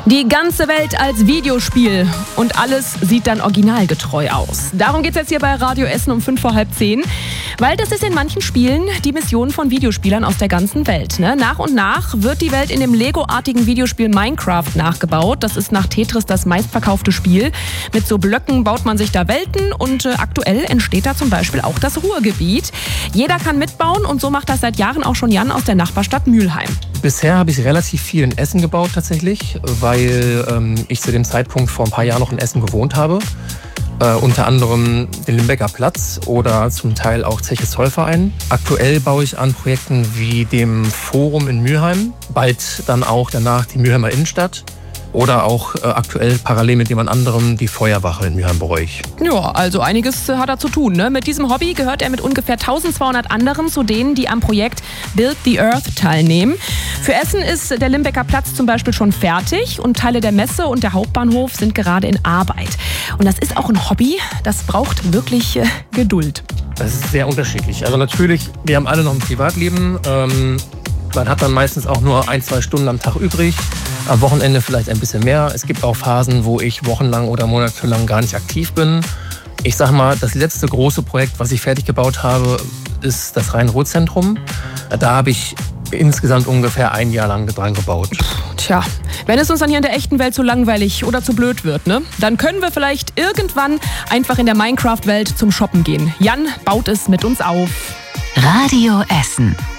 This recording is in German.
Die ganze Welt als Videospiel und alles sieht dann originalgetreu aus. Darum geht es jetzt hier bei Radio Essen um 5:30, weil das ist in manchen Spielen die Mission von Videospielern aus der ganzen Welt. Ne? Nach und nach wird die Welt in dem Lego-artigen Videospiel Minecraft nachgebaut. Das ist nach Tetris das meistverkaufte Spiel. Mit so Blöcken baut man sich da Welten und aktuell entsteht da zum Beispiel auch das Ruhrgebiet. Jeder kann mitbauen und so macht das seit Jahren auch schon Jan aus der Nachbarstadt Mülheim. Bisher habe ich relativ viel in Essen gebaut tatsächlich, weil ich zu dem Zeitpunkt vor ein paar Jahren noch in Essen gewohnt habe. Unter anderem den Limbecker Platz oder zum Teil auch Zeche Zollverein. Aktuell baue ich an Projekten wie dem Forum in Mülheim, bald dann auch danach die Mülheimer Innenstadt. Oder auch aktuell parallel mit jemand anderem die Feuerwache in Mülheim-Bräuch. Ja, also einiges hat er zu tun. Ne? Mit diesem Hobby gehört er mit ungefähr 1200 anderen zu denen, die am Projekt Build the Earth teilnehmen. Für Essen ist der Limbecker Platz zum Beispiel schon fertig und Teile der Messe und der Hauptbahnhof sind gerade in Arbeit. Und das ist auch ein Hobby, das braucht wirklich Geduld. Das ist sehr unterschiedlich. Also natürlich, wir haben alle noch ein Privatleben. Man hat dann meistens auch nur 1-2 Stunden am Tag übrig. Am Wochenende vielleicht ein bisschen mehr. Es gibt auch Phasen, wo ich wochenlang oder monatelang gar nicht aktiv bin. Ich sag mal, das letzte große Projekt, was ich fertig gebaut habe, ist das Rhein-Ruhr-Zentrum. Da habe ich insgesamt ungefähr ein Jahr lang dran gebaut. Tja, wenn es uns dann hier in der echten Welt zu langweilig oder zu blöd wird, ne, dann können wir vielleicht irgendwann einfach in der Minecraft-Welt zum Shoppen gehen. Jan baut es mit uns auf. Radio Essen.